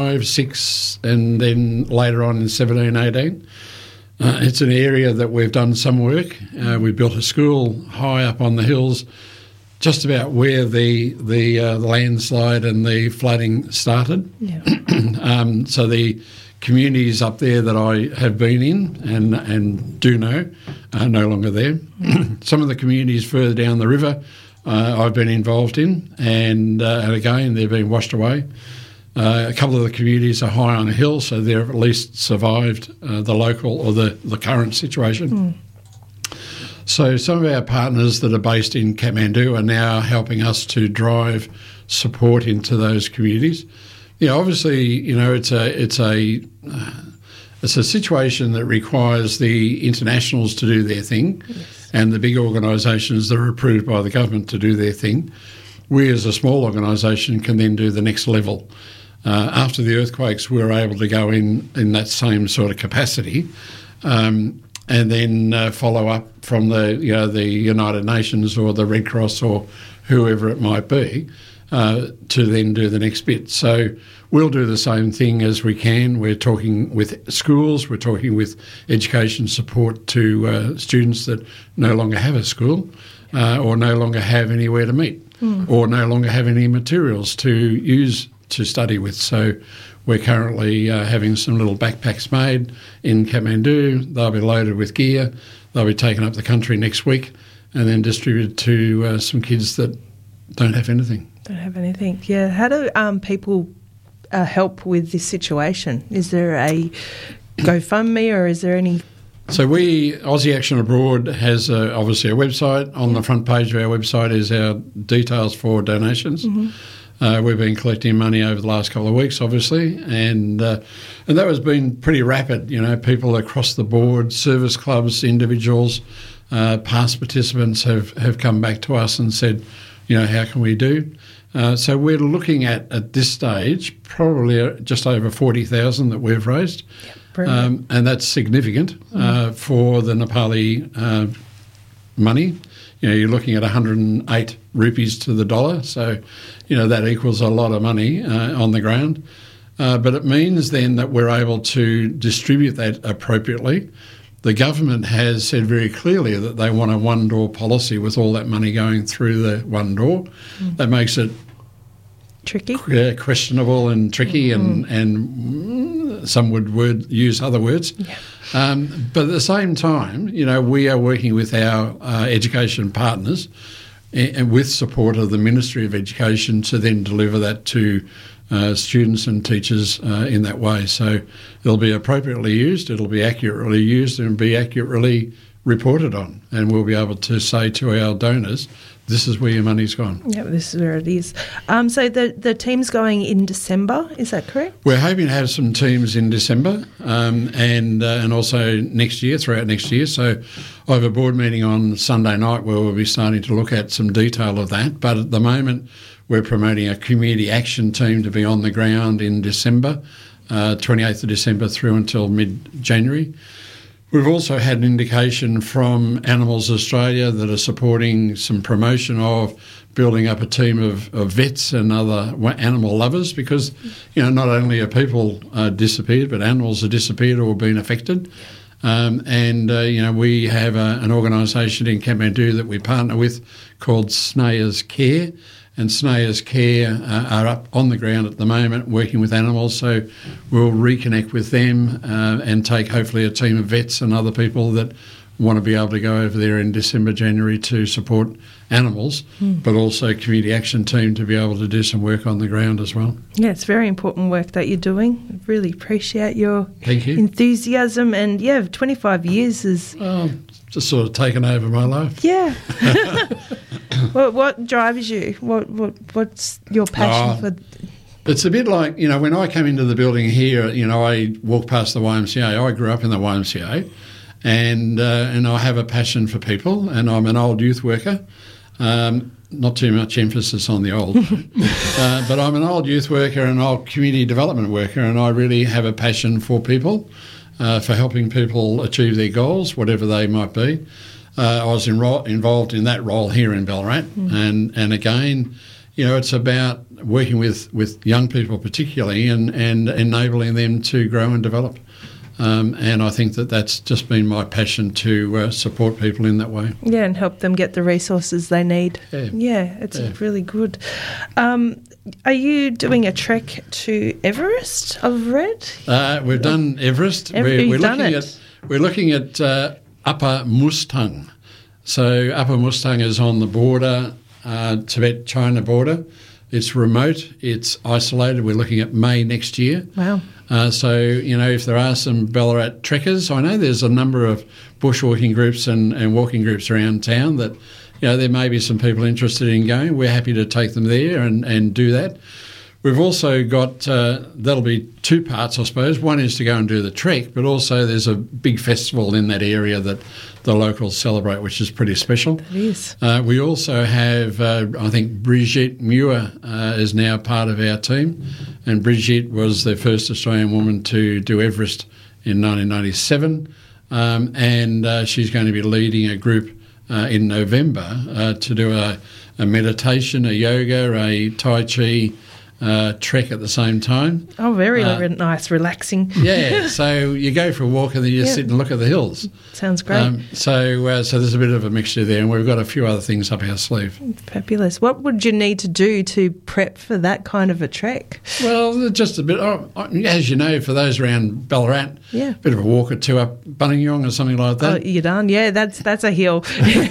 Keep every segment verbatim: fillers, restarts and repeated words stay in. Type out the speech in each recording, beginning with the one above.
five, six, and then later on in seventeen, eighteen. Uh, it's an area that we've done some work. Uh, we built a school high up on the hills, just about where the the, uh, the landslide and the flooding started. Yeah. um, so the communities up there that I have been in and and do know are no longer there. Some of the communities further down the river uh, I've been involved in, and, uh, and again they've been washed away. Uh, a couple of the communities are high on a hill, so they've at least survived uh, the local or the, the current situation. Mm. So some of our partners that are based in Kathmandu are now helping us to drive support into those communities. Yeah, obviously, you know, it's a it's a uh, it's a situation that requires the internationals to do their thing, yes, and the big organisations that are approved by the government to do their thing. We, as a small organisation, can then do the next level. Uh, after the earthquakes, we were able to go in in that same sort of capacity, um, and then uh, follow up from the you know the United Nations or the Red Cross or whoever it might be, uh, to then do the next bit. So we'll do the same thing as we can. We're talking with schools, we're talking with education support to uh, students that no longer have a school uh, or no longer have anywhere to meet mm. or no longer have any materials to use to study with. So we're currently uh, having some little backpacks made in Kathmandu. They'll be loaded with gear. They'll be taken up the country next week and then distributed to uh, some kids that don't have anything. Don't have anything. Yeah. How do um, people uh, help with this situation? Is there a GoFundMe or is there any... So we, Aussie Action Abroad has uh, obviously a website. On the front page of our website is our details for donations. Mm-hmm. Uh, we've been collecting money over the last couple of weeks, obviously, and uh, and that has been pretty rapid. You know, people across the board, service clubs, individuals, uh, past participants have, have come back to us and said, you know, how can we do? Uh, so we're looking at, at this stage, probably just over forty thousand that we've raised, yep, um, and that's significant mm. uh, for the Nepali uh, money. You know, you're looking at one hundred eight rupees to the dollar, so, you know, that equals a lot of money uh, on the ground. Uh, but it means then that we're able to distribute that appropriately. The government has said very clearly that they want a one-door policy with all that money going through the one door. Mm. That makes it tricky, uh, questionable and tricky, mm-hmm. and and some would word, use other words. Yeah. Um, but at the same time, you know, we are working with our uh, education partners and, and with support of the Ministry of Education to then deliver that to uh, students and teachers uh, in that way. So it'll be appropriately used, it'll be accurately used and be accurately reported on, and we'll be able to say to our donors, this is where your money's gone. Yeah, this is where it is. Um, so the, the team's going in December, is that correct? We're hoping to have some teams in December um, and uh, and also next year, throughout next year. So I have a board meeting on Sunday night where we'll be starting to look at some detail of that. But at the moment, we're promoting a community action team to be on the ground in December, uh, twenty-eighth of December through until mid-January. We've also had an indication from Animals Australia that are supporting some promotion of building up a team of, of vets and other animal lovers, because, you know, not only are people uh, disappeared, but animals are disappeared or been affected. Um, and, uh, you know, we have a, an organisation in Kathmandu that we partner with called Snayers Care. And Snayers Care uh, are up on the ground at the moment working with animals, so we'll reconnect with them uh, and take hopefully a team of vets and other people that want to be able to go over there in December, January to support animals, mm. but also community action team to be able to do some work on the ground as well. Yeah, it's very important work that you're doing. I really appreciate your Thank you. enthusiasm, and yeah, twenty-five years is... Oh, just sort of taken over my life. Yeah. What, what drives you? What what what's your passion oh, for? It's a bit like, you know, when I came into the building here, you know, I walked past the Y M C A. I grew up in the Y M C A, and uh, and I have a passion for people, and I'm an old youth worker. Um, not too much emphasis on the old, uh, but I'm an old youth worker and an old community development worker, and I really have a passion for people, uh, for helping people achieve their goals, whatever they might be. Uh, I was enro- involved in that role here in Ballarat, mm. and and again, you know, it's about working with, with young people particularly and, and enabling them to grow and develop. Um, and I think that that's just been my passion to uh, support people in that way. Yeah, and help them get the resources they need. Yeah, yeah it's yeah. really good. Um, are you doing a trek to Everest, I've read? Uh, we've done Everest. Ever- we're, you've we're done looking it. at we're looking at uh, Upper Mustang. So Upper Mustang is on the border, uh, Tibet-China border. It's remote. It's isolated. We're looking at May next year. Wow. Uh, so, you know, if there are some Ballarat trekkers, I know there's a number of bushwalking groups and, and walking groups around town that, you know, there may be some people interested in going. We're happy to take them there and, and do that. We've also got, uh, that'll be two parts, I suppose. One is to go and do the trek, but also there's a big festival in that area that the locals celebrate, which is pretty special. It is. Uh, we also have, uh, I think, Brigitte Muir uh, is now part of our team, and Brigitte was the first Australian woman to do Everest in nineteen ninety-seven, um, and uh, she's going to be leading a group uh, in November uh, to do a, a meditation, a yoga, a Tai Chi uh, trek at the same time. Oh, very Uh, nice, relaxing. Yeah, so you go for a walk and then you Yeah. sit and look at the hills. Sounds great. Um, so, uh, so there's a bit of a mixture there, and we've got a few other things up our sleeve. Fabulous. What would you need to do to prep for that kind of a trek? Well, just a bit. Oh, as you know, for those around Ballarat, Yeah. a bit of a walk or two up Bunningyong or something like Oh, that. you're done. Yeah, that's that's a hill.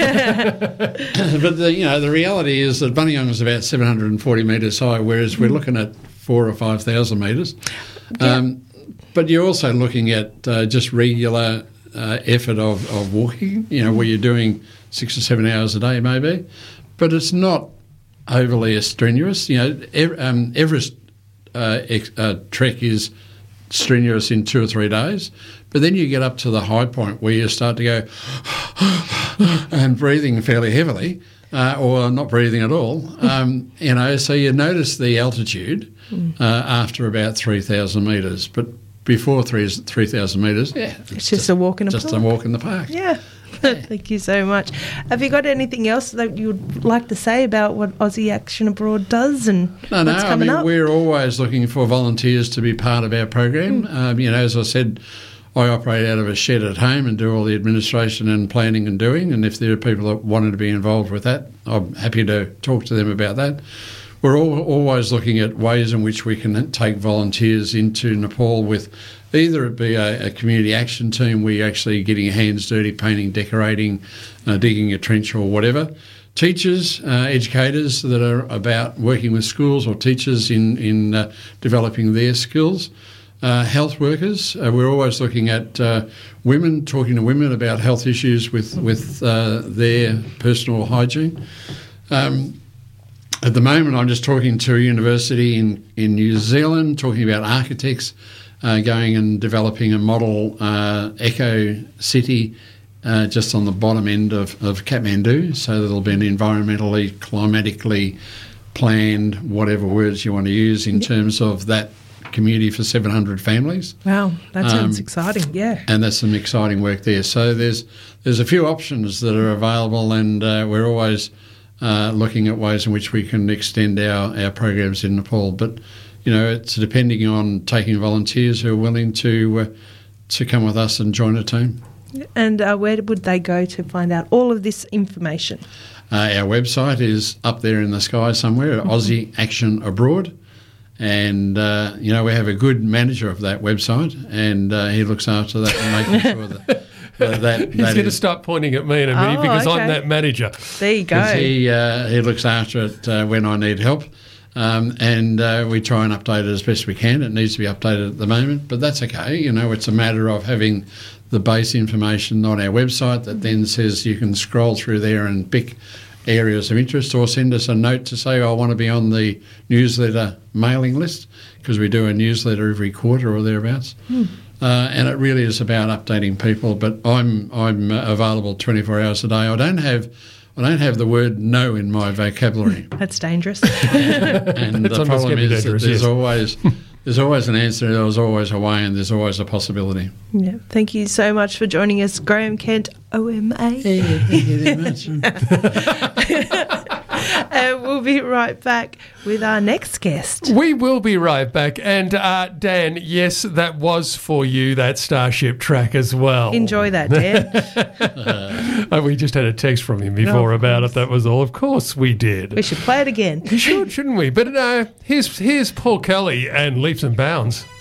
But the, you know, the reality is that Bunningyong is about seven hundred forty metres high, whereas we're looking at four or five thousand metres. Yeah. Um, but you're also looking at uh, just regular uh, effort of, of walking. You know, where you're doing six or seven hours a day, maybe. But it's not overly strenuous. You know, Ev- um, Everest uh, ex- uh, trek is strenuous in two or three days, but then you get up to the high point where you start to go and breathing fairly heavily, uh, or not breathing at all. Um, you know, so you notice the altitude uh, after about three thousand metres, but before three three thousand metres, yeah, It's just a walk in a just park. a walk in the park. Yeah. Thank you so much. Have you got anything else that you'd like to say about what Aussie Action Abroad does and No, no. what's I coming mean, up? we're always looking for volunteers to be part of our program. Mm. Um, you know, as I said, I operate out of a shed at home and do all the administration and planning and doing. And if there are people that wanted to be involved with that, I'm happy to talk to them about that. We're all, always looking at ways in which we can take volunteers into Nepal with either it be a, a community action team where you're actually getting your hands dirty, painting, decorating, uh, digging a trench or whatever. Teachers, uh, educators that are about working with schools or teachers in, in uh, developing their skills. Uh, health workers, uh, we're always looking at uh, women, talking to women about health issues with, with uh, their personal hygiene. Um, At the moment, I'm just talking to a university in, in New Zealand, talking about architects uh, going and developing a model uh, eco city uh, just on the bottom end of, of Kathmandu. So there'll be an environmentally, climatically planned, whatever words you want to use, in terms of that community for seven hundred families. Wow, that sounds Um, exciting, yeah. And there's some exciting work there. So there's there's a few options that are available, and uh, we're always uh, looking at ways in which we can extend our, our programs in Nepal. But, you know, it's depending on taking volunteers who are willing to uh, to come with us and join a team. And uh, where would they go to find out all of this information? Uh, our website is up there in the sky somewhere, mm-hmm. Aussie Action Abroad. And, uh, you know, we have a good manager of that website, and uh, he looks after that and making sure that uh, that, that He's going to is, start pointing at me in a minute Oh, because okay. I'm that manager. There you go. 'cause he, uh, he looks after it uh, when I need help. Um, and uh, we try and update it as best we can. It needs to be updated at the moment, but that's okay. You know, it's a matter of having the base information on our website that then says you can scroll through there and pick areas of interest, or send us a note to say, oh, I want to be on the newsletter mailing list, because we do a newsletter every quarter or thereabouts. Hmm. Uh, and it really is about updating people. But I'm I'm uh, available twenty-four hours a day. I don't have I don't have the word no in my vocabulary. That's dangerous. And That's the problem understandably is that dangerous, there's yes. always there's always an answer, there's always a way, and there's always a possibility. Yeah. Thank you so much for joining us, Graham Kent, O M A. Yeah, thank you very much. And we'll be right back with our next guest. We will be right back. And uh, Dan, yes, that was for you, that Starship track as well. Enjoy that, Dan. uh, we just had a text from him before No, about it. That was all. Of course we did. We should play it again. We should, shouldn't we? But uh, here's, here's Paul Kelly and Leaps and Bounds.